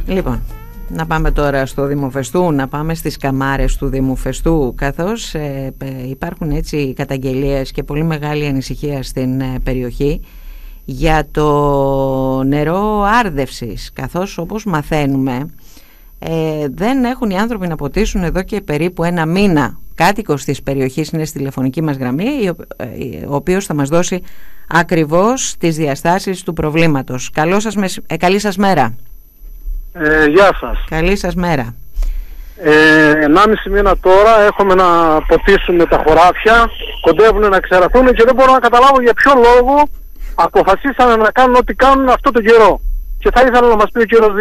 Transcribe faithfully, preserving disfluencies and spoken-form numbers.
Λοιπόν, να πάμε τώρα στο Δήμο Φεστού, να πάμε στις καμάρες του Δήμου Φεστού, καθώς ε, υπάρχουν έτσι καταγγελίες και πολύ μεγάλη ανησυχία στην ε, περιοχή για το νερό άρδευσης, καθώς όπως μαθαίνουμε ε, δεν έχουν οι άνθρωποι να ποτίσουν εδώ και περίπου ένα μήνα. Κάτοικος της περιοχής είναι στη τηλεφωνική μας γραμμή, ο οποίος θα μας δώσει ακριβώς τις διαστάσεις του προβλήματος. Καλό σας, ε, καλή σας μέρα. Ε, γεια σας. Καλή σας μέρα. Ε, ενάμιση μήνα τώρα έχουμε να ποτίσουμε τα χωράφια, κοντεύουν να ξεραθούν και δεν μπορώ να καταλάβω για ποιο λόγο αποφασίσανε να κάνουν ό,τι κάνουν αυτό το καιρό. Και θα ήθελα να μας πει ο κύριος